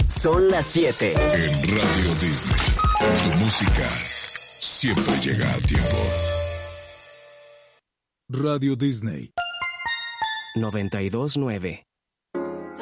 Son las 7. En Radio Disney, tu música siempre llega a tiempo. Radio Disney 92.9.